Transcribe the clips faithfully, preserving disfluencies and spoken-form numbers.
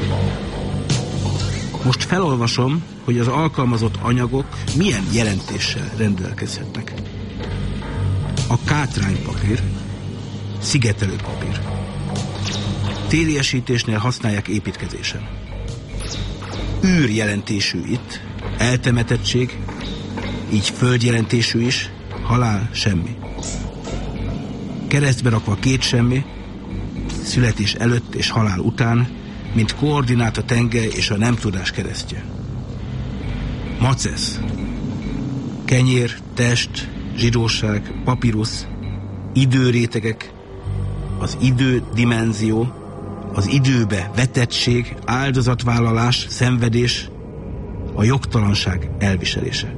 Most felolvasom, hogy az alkalmazott anyagok milyen jelentéssel rendelkezhetnek. A kátránypapír, szigetelőpapír. Téliesítésnél használják építkezésen. Űr jelentésű itt, eltemetettség, így földjelentésű is, halál semmi. Keresztbe rakva két semmi, születés előtt és halál után, mint koordináta tenge és a nem tudás keresztje. Macesz. Kenyér, test, zsidóság, papirusz, időrétegek, az idődimenzió, az időbe vetettség, áldozatvállalás, szenvedés, a jogtalanság elviselése.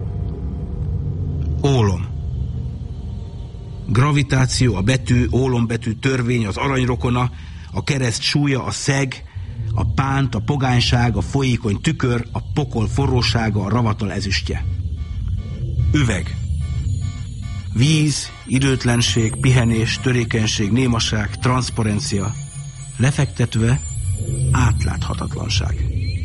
Ólom. Gravitáció, a betű, ólombetű, törvény, az aranyrokona, a kereszt súlya, a szeg, a pánt, a pogányság, a folyékony tükör, a pokol forrósága, a ravatal ezüstje. Üveg. Víz, időtlenség, pihenés, törékenység, némaság, transzparencia, lefektetve átláthatatlanság.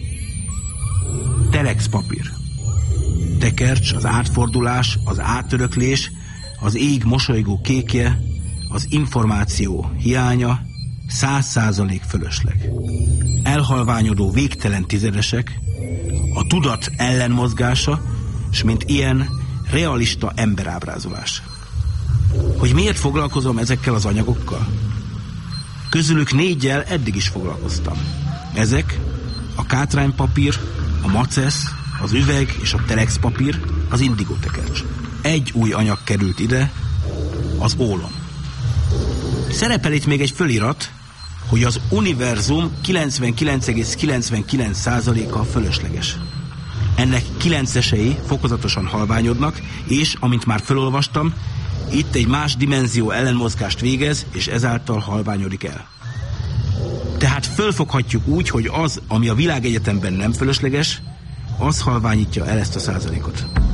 Telexpapír. Tekercs, az átfordulás, az átöröklés, az ég mosolygó kékje, az információ hiánya, száz százalék fölösleg. Elhalványodó végtelen tizedesek, a tudat ellenmozgása, és mint ilyen realista emberábrázolás. Hogy miért foglalkozom ezekkel az anyagokkal? Közülük négyel eddig is foglalkoztam. Ezek a kátránypapír, a macesz, az üveg és a telexpapír, az indigótekercs. Egy új anyag került ide, az ólom. Szerepel itt még egy fölirat, hogy az univerzum kilencvenkilenc egész kilencvenkilenc százaléka fölösleges. Ennek kilencesei fokozatosan halványodnak, és, amint már felolvastam, itt egy más dimenzió ellenmozgást végez, és ezáltal halványodik el. Tehát fölfoghatjuk úgy, hogy az, ami a világegyetemben nem fölösleges, az halványítja el ezt a százalékot.